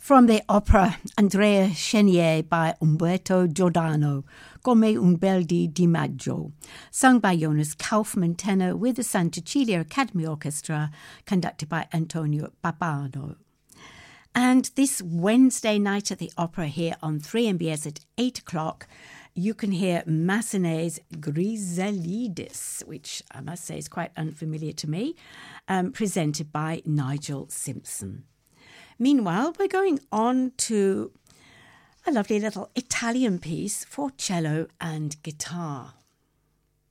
From the opera Andrea Chenier by Umberto Giordano, Come un bel di maggio, sung by Jonas Kaufmann tenor with the Santa Cecilia Academy Orchestra, conducted by Antonio Pappano. And this Wednesday night at the opera here on 3MBS at 8 o'clock, you can hear Massenet's Griselidis, which I must say is quite unfamiliar to me, presented by Nigel Simpson. Meanwhile, we're going on to a lovely little Italian piece for cello and guitar.